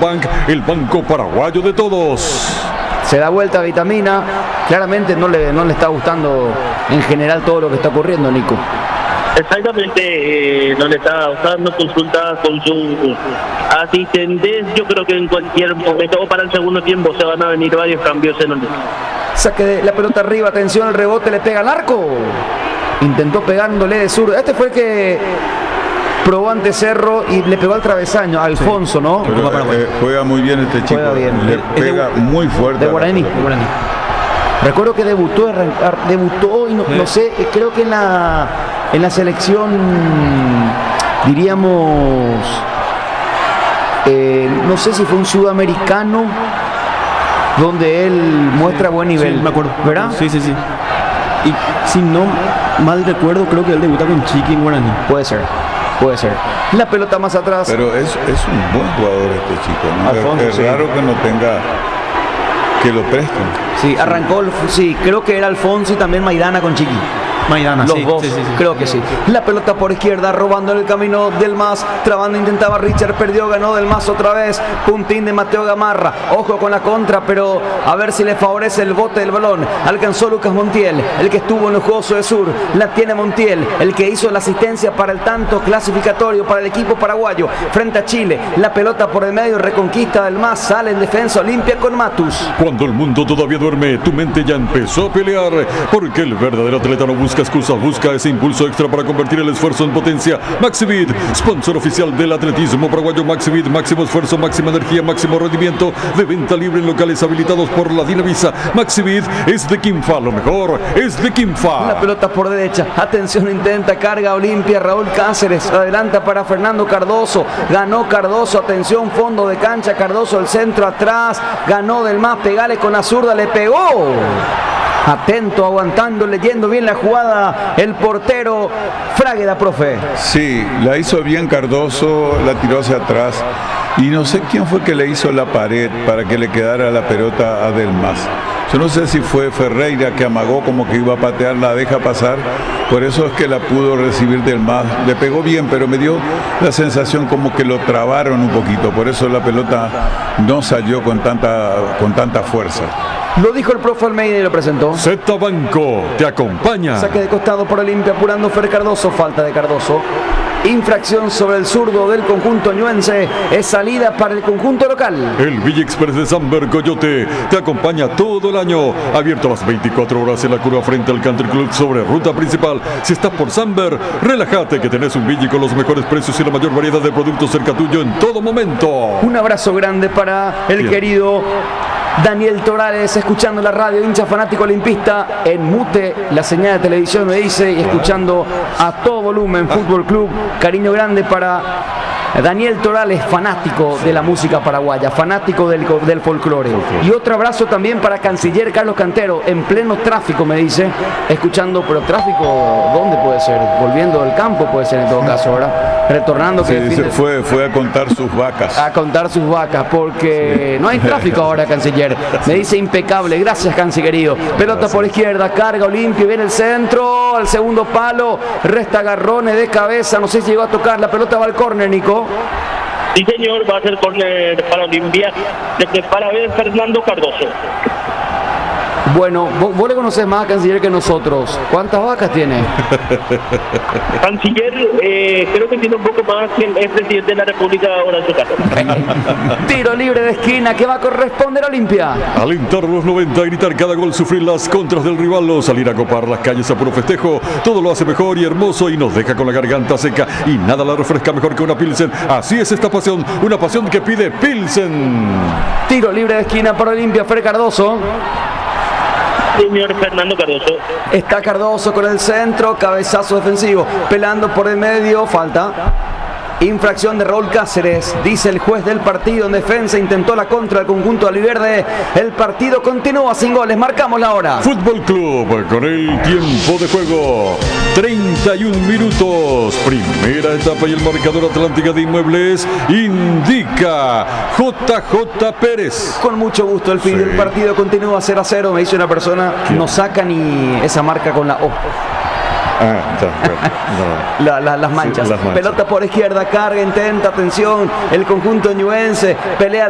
Bank, el banco paraguayo de todos. Se da vuelta Vitamina. Claramente no le está gustando en general todo lo que está ocurriendo, Nico. Exactamente, no le está usando, consulta con su asistente. Yo creo que en cualquier momento o para el segundo tiempo se van a venir varios cambios en el... Saque de la pelota arriba, atención, el rebote le pega al arco. Intentó pegándole de zurdo. Este fue el que probó ante Cerro y le pegó al travesaño, a Alfonso, sí. ¿No? Pero, juega muy bien este chico. Juega bien. Le pega muy fuerte. De Guaraní. Recuerdo que debutó y no sé, creo que en la selección, diríamos, no sé si fue un sudamericano donde él muestra buen nivel. Sí, me acuerdo. ¿Verdad? Sí. Y si no mal recuerdo, creo que él debuta con Chiqui en Guaraní. Puede ser. La pelota más atrás. Pero es un buen jugador este chico, ¿no? Alfonso, es raro que no tenga, que lo presten. Sí, arrancó, creo que era Alfonso y también Maidana con Chiqui. Maidana, los dos, creo que sí. La pelota por izquierda, robando en el camino del Mas, trabando, intentaba Richard, perdió, ganó del Mas otra vez, puntín de Mateo Gamarra, ojo con la contra, pero a ver si le favorece el bote del balón. Alcanzó Lucas Montiel, el que estuvo en los Juegos de Sur, la tiene Montiel, el que hizo la asistencia para el tanto clasificatorio para el equipo paraguayo, frente a Chile. La pelota por el medio, reconquista del Mas, sale en defensa Olimpia con Matus. Cuando el mundo todavía duerme, tu mente ya empezó a pelear, porque el verdadero atleta no busca excusas, busca ese impulso extra para convertir el esfuerzo en potencia. Maxivit, sponsor oficial del atletismo paraguayo. Maxivit, máximo esfuerzo, máxima energía, máximo rendimiento, de venta libre en locales habilitados por la Dinavisa. Maxivit es de Quimfa, lo mejor es de Quimfa. La pelota por derecha, atención, intenta, carga Olimpia, Raúl Cáceres, adelanta para Fernando Cardoso, ganó Cardoso, atención, fondo de cancha, Cardoso el centro atrás, ganó del Mas, pegale con la zurda, le pegó. Atento, aguantando, leyendo bien la jugada el portero Fragueda, profe. Sí, la hizo bien Cardoso, la tiró hacia atrás y no sé quién fue que le hizo la pared para que le quedara la pelota a Del Mas. Yo no sé si fue Ferreira que amagó como que iba a patear, la deja pasar, por eso es que la pudo recibir Del Mas. Le pegó bien, pero me dio la sensación como que lo trabaron un poquito, por eso la pelota no salió con tanta fuerza. Lo dijo el profe Almeida y lo presentó. Z Banco te acompaña. Saque de costado por Olimpia, apurando Fer Cardoso, falta de Cardoso. Infracción sobre el zurdo del conjunto ñuense, es salida para el conjunto local. El Villa Express de Samber Coyote te acompaña todo el año, abierto a las 24 horas en la curva frente al Country Club sobre ruta principal. Si estás por Samber, relájate que tenés un Villa con los mejores precios y la mayor variedad de productos cerca tuyo en todo momento. Un abrazo grande para el querido Daniel Torales, escuchando la radio, hincha fanático olimpista, en mute la señal de televisión me dice, y escuchando a todo volumen Fútbol Club. Cariño grande para Daniel Torales, fanático de la música paraguaya, fanático del folclore. Y otro abrazo también para Canciller Carlos Cantero, en pleno tráfico me dice, escuchando, pero tráfico, ¿dónde puede ser? Volviendo del campo puede ser en todo caso, ¿verdad? Retornando. Sí, que fue a contar sus vacas. A contar sus vacas, porque no hay tráfico ahora, Canciller. Me dice impecable, gracias, Cancillerío. Pelota por izquierda, carga Olimpia, viene el centro, al segundo palo, resta Garrone de cabeza, no sé si llegó a tocar, la pelota va al córner, Nico. Sí, señor, va a ser córner para Olimpia, desde para ver Fernando Cardoso. Bueno, vos le conocés más a Canciller que nosotros. ¿Cuántas vacas tiene? Canciller, creo que tiene un poco más que el presidente de la República ahora en su casa. Tiro libre de esquina que va a corresponder a Olimpia. Alentar los 90, gritar cada gol, sufrir las contras del rival o salir a copar las calles a puro festejo. Todo lo hace mejor y hermoso y nos deja con la garganta seca y nada la refresca mejor que una Pilsen. Así es esta pasión, una pasión que pide Pilsen. Tiro libre de esquina para Olimpia, Fer Cardoso. Señor Fernando Cardoso. Está Cardoso con el centro, cabezazo defensivo, pelando por el medio, falta. Infracción de Raúl Cáceres, dice el juez del partido en defensa, intentó la contra del conjunto aliverde. El partido continúa sin goles, marcamos la hora. Fútbol Club con el tiempo de juego, 31 minutos, primera etapa y el marcador Atlántica de Inmuebles indica JJ Pérez. Con mucho gusto el partido continúa 0-0, me dice una persona, no saca ni esa marca con la O. Las manchas. Sí, las manchas. Pelota por izquierda, carga, intenta, atención, el conjunto ñuense pelea